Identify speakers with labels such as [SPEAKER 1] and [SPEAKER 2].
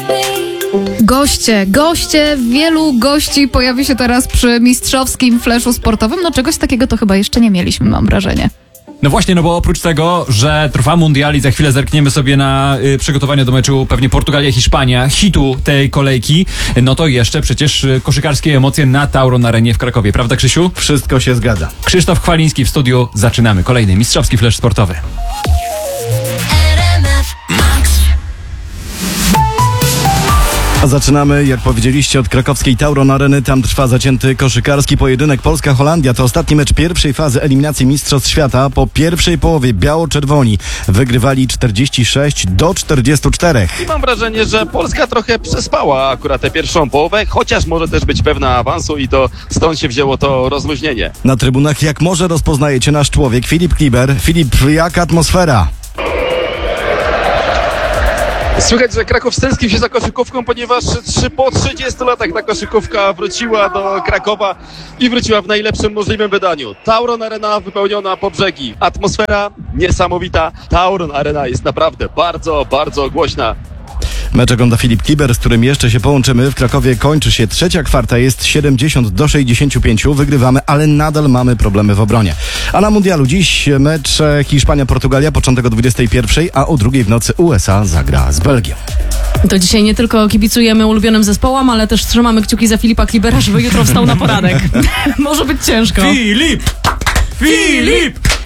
[SPEAKER 1] Goście, wielu gości pojawi się teraz przy mistrzowskim fleszu sportowym. No czegoś takiego to chyba jeszcze nie mieliśmy, mam wrażenie.
[SPEAKER 2] No właśnie, no bo oprócz tego, że trwa mundial i za chwilę zerkniemy sobie na przygotowania do meczu pewnie Portugalia-Hiszpania, hitu tej kolejki, no to jeszcze przecież koszykarskie emocje na Tauron Arenie w Krakowie. Prawda, Krzysiu?
[SPEAKER 3] Wszystko się zgadza.
[SPEAKER 2] Krzysztof Chwaliński w studiu. Zaczynamy kolejny mistrzowski flesz sportowy.
[SPEAKER 3] A zaczynamy, jak powiedzieliście, od krakowskiej Tauron Areny. Tam trwa zacięty koszykarski pojedynek Polska-Holandia. To ostatni mecz pierwszej fazy eliminacji Mistrzostw Świata. Po pierwszej połowie biało-czerwoni wygrywali 46-44.
[SPEAKER 4] I mam wrażenie, że Polska trochę przespała akurat tę pierwszą połowę, chociaż może też być pewna awansu i to stąd się wzięło to rozluźnienie.
[SPEAKER 3] Na trybunach jak może rozpoznajecie nasz człowiek Filip Kliber. Filip, jaka atmosfera?
[SPEAKER 4] Słychać, że Kraków stęsknił się za koszykówką, ponieważ po 30 latach ta koszykówka wróciła do Krakowa i wróciła w najlepszym możliwym wydaniu. Tauron Arena wypełniona po brzegi. Atmosfera niesamowita. Tauron Arena jest naprawdę bardzo, bardzo głośna.
[SPEAKER 3] Mecz ogląda Filip Kliber, z którym jeszcze się połączymy. W Krakowie kończy się trzecia kwarta, jest 70-65. Wygrywamy, ale nadal mamy problemy w obronie. A na mundialu dziś mecz Hiszpania-Portugalia, początek o 21, a o 2 w nocy USA zagra z Belgią.
[SPEAKER 5] To dzisiaj nie tylko kibicujemy ulubionym zespołom, ale też trzymamy kciuki za Filipa Klibera, żeby jutro wstał na poranek. Może być ciężko.
[SPEAKER 2] Filip!